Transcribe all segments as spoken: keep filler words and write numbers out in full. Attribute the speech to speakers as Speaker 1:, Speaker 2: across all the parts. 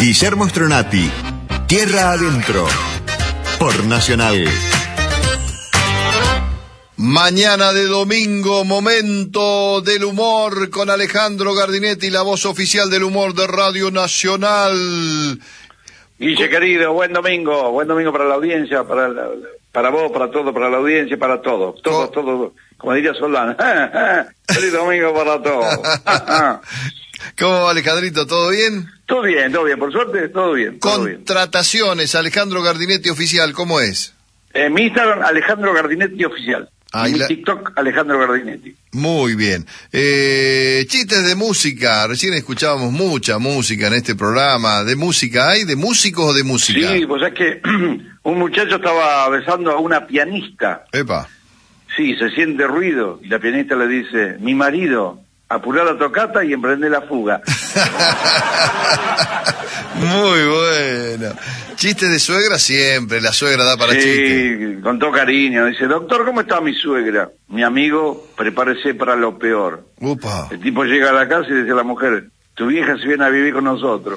Speaker 1: Guillermo Stronati, Tierra Adentro, por Nacional.
Speaker 2: Mañana de domingo, momento del humor con Alejandro Gardinetti, la voz oficial del humor de Radio Nacional.
Speaker 3: Guille, querido, buen domingo, buen domingo para la audiencia, para la, para vos, para todo, para la audiencia, para todo, todo,
Speaker 2: Co
Speaker 3: todo, como diría Solán, feliz domingo para todos.
Speaker 2: ¿Cómo va, Alejandrito? ¿Todo bien?
Speaker 3: Todo bien, todo bien, por suerte, todo bien. Todo
Speaker 2: Contrataciones, bien. Alejandro Gardinetti Oficial, ¿cómo es?
Speaker 3: Eh, mi Instagram, Alejandro Gardinetti Oficial.
Speaker 2: Ah,
Speaker 3: y mi
Speaker 2: la...
Speaker 3: TikTok, Alejandro Gardinetti.
Speaker 2: Muy bien. Eh, chistes de música. Recién escuchábamos mucha música en este programa. ¿De música hay? ¿De músicos o de música?
Speaker 3: Sí, pues es que un muchacho estaba besando a una pianista.
Speaker 2: Epa.
Speaker 3: Sí, se siente ruido. Y la pianista le dice, mi marido, apurá la tocata y emprende la fuga.
Speaker 2: Muy bueno. Chistes de suegra siempre, la suegra da para
Speaker 3: sí,
Speaker 2: chistes.
Speaker 3: Sí, con todo cariño. Dice, doctor, ¿cómo está mi suegra? Mi amigo, prepárese para lo peor.
Speaker 2: Upa.
Speaker 3: El tipo llega a la casa y dice a la mujer, tu vieja se viene a vivir con nosotros.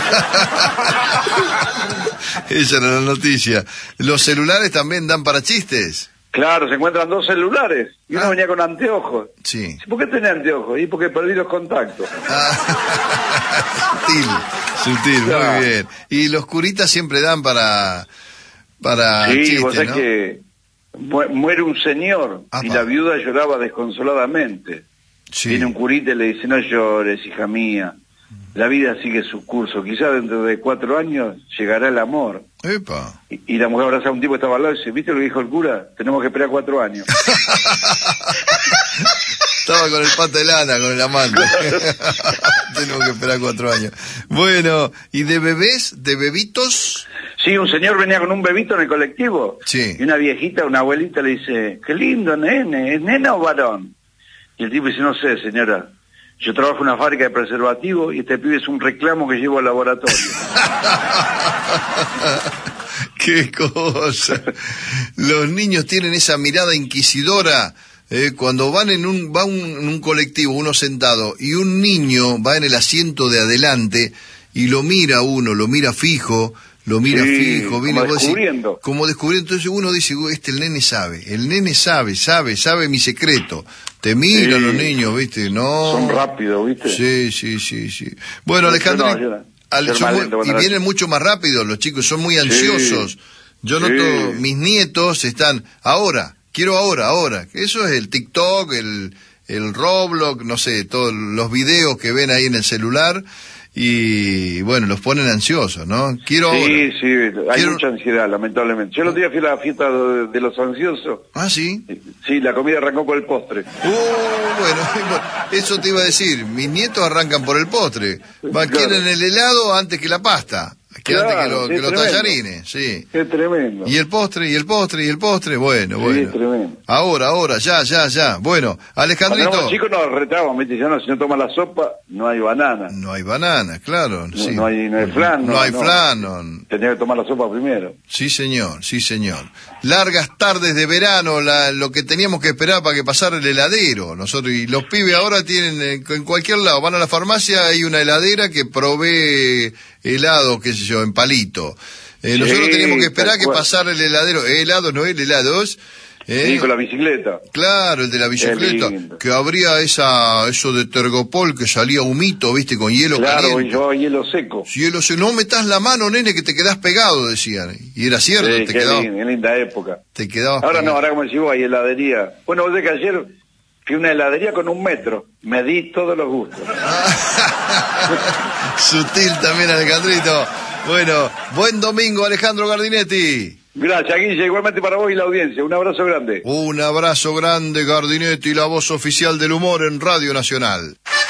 Speaker 2: Esa era la noticia. ¿Los celulares también dan para chistes?
Speaker 3: Claro, se encuentran dos celulares y uno ah. venía con anteojos.
Speaker 2: Sí.
Speaker 3: ¿Por qué tenía anteojos? Y porque perdí los contactos.
Speaker 2: Ah. Sutil, sutil, claro. Muy bien. Y los curitas siempre dan para para
Speaker 3: sí,
Speaker 2: chistes,
Speaker 3: vos sabés
Speaker 2: ¿no?
Speaker 3: que mu muere un señor Apa. y la viuda lloraba desconsoladamente.
Speaker 2: Sí.
Speaker 3: Viene un curita y le dice, no llores, hija mía. La vida sigue su curso. Quizá dentro de cuatro años llegará el amor.
Speaker 2: Epa.
Speaker 3: Y, y la mujer abraza a un tipo que estaba al lado y dice, ¿viste lo que dijo el cura? Tenemos que esperar cuatro años.
Speaker 2: Estaba con el pata de lana, con el amante. Tenemos que esperar cuatro años. Bueno, ¿y de bebés, de bebitos?
Speaker 3: Sí, un señor venía con un bebito en el colectivo.
Speaker 2: Sí.
Speaker 3: Y una viejita, una abuelita le dice, qué lindo nene, ¿es nena o varón? Y el tipo dice, no sé, señora. Yo trabajo en una fábrica de preservativos y este pibe es un reclamo que llevo al laboratorio.
Speaker 2: ¡Qué cosa! Los niños tienen esa mirada inquisidora. Eh, cuando van en un, va un, en un colectivo, uno sentado, y un niño va en el asiento de adelante y lo mira uno, lo mira fijo, lo mira
Speaker 3: sí,
Speaker 2: fijo,
Speaker 3: viene como descubriendo.
Speaker 2: Decís, como descubriendo. Entonces uno dice, este el nene sabe, el nene sabe, sabe, sabe mi secreto. Te miran sí, los niños, ¿viste? No.
Speaker 3: Son rápidos, ¿viste?
Speaker 2: Sí, sí, sí, sí. Bueno, Alejandro, no, yo, al, yo muy, lento, y vienen mucho más rápido, los chicos son muy ansiosos. Sí, yo noto, sí. Mis nietos están, ahora, quiero ahora, ahora. Eso es el TikTok, el, el Roblox, no sé, todos los videos que ven ahí en el celular. Y bueno, los ponen ansiosos, ¿no? Quiero
Speaker 3: sí,
Speaker 2: ahora.
Speaker 3: Sí, hay
Speaker 2: Quiero...
Speaker 3: mucha ansiedad, lamentablemente. Yo el otro día fui a la fiesta de, de los ansiosos.
Speaker 2: Ah, ¿sí?
Speaker 3: Sí, la comida arrancó por el postre.
Speaker 2: Uh, bueno, eso te iba a decir. Mis nietos arrancan por el postre. Va, claro. Quieren el helado antes que la pasta. Que
Speaker 3: claro,
Speaker 2: antes que, lo,
Speaker 3: sí,
Speaker 2: que los
Speaker 3: tremendo.
Speaker 2: tallarines, sí.
Speaker 3: Es tremendo.
Speaker 2: Y el postre, y el postre, y el postre, bueno,
Speaker 3: sí,
Speaker 2: bueno.
Speaker 3: Es tremendo.
Speaker 2: Ahora, ahora, ya, ya, ya. Bueno, Alejandrito.
Speaker 3: Cuando éramos chicos nos retábamos, ¿viste? Ya no, si no tomas la sopa, no hay banana.
Speaker 2: No hay banana, claro.
Speaker 3: No,
Speaker 2: sí.
Speaker 3: no hay, no hay flan.
Speaker 2: No,
Speaker 3: no
Speaker 2: hay
Speaker 3: no.
Speaker 2: flan. No.
Speaker 3: Tenía que tomar la sopa primero.
Speaker 2: Sí, señor, sí, señor. Largas tardes de verano, la, lo que teníamos que esperar para que pasara el heladero. Nosotros, y los pibes ahora tienen, eh, en cualquier lado, van a la farmacia, hay una heladera que provee helado, qué sé yo, en palito. Eh, sí, nosotros teníamos que esperar que pasara el heladero, helado, no el helados. ¿Eh?
Speaker 3: Sí, con la bicicleta.
Speaker 2: Claro, el de la bicicleta, que abría esa, eso de Tergopol que salía humito, viste, con hielo
Speaker 3: claro,
Speaker 2: caliente.
Speaker 3: Claro, y yo hielo seco.
Speaker 2: Hielo seco, no metas la mano, nene, que te quedás pegado, decían. Y era cierto,
Speaker 3: sí,
Speaker 2: te
Speaker 3: qué
Speaker 2: quedabas.
Speaker 3: Linda, linda época.
Speaker 2: Te quedabas
Speaker 3: Ahora
Speaker 2: pegado.
Speaker 3: no, ahora como decís vos, hay heladería. Bueno, vos de que ayer fui a una heladería con un metro. Me di todos los gustos.
Speaker 2: Sutil también, Alejandrito. Bueno, buen domingo, Alejandro Gardinetti.
Speaker 3: Gracias, Guille, igualmente para vos y la audiencia. Un abrazo grande.
Speaker 2: Un abrazo grande, Gardinetti, la voz oficial del humor en Radio Nacional.